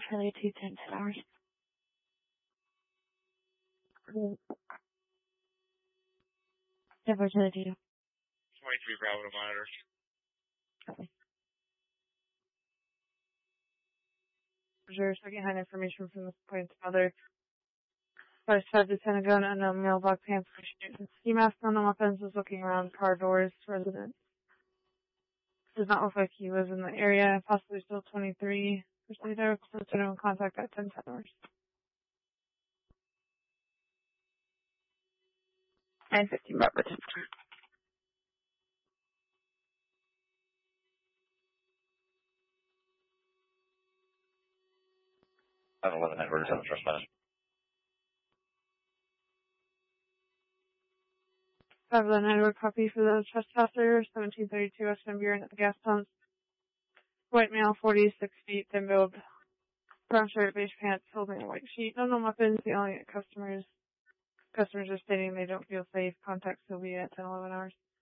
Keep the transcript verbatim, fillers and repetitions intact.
Charlie two ten ten hours. Denver Charlie two. twenty-three Bravo to monitor. Okay. Sure, second-hand information from this point's mother. First five to ten a gun, unknown male, black pants, ski mask on the weapons, was looking around car doors, resident. Does not look like he was in the area, possibly still twenty-three. Proceed there, so to no contact at ten ten hours. nine fifteen Robert. five eleven Edward, seven trespass. five eleven Edward, copy for the trespasser, seventeen thirty-two West Van Buren at the gas pumps. White male, forty-six feet, thin build, brown shirt, beige pants, holding a white sheet. No known weapons, yelling at customers. Customers are stating they don't feel safe. Contact Sylvia at ten eleven hours.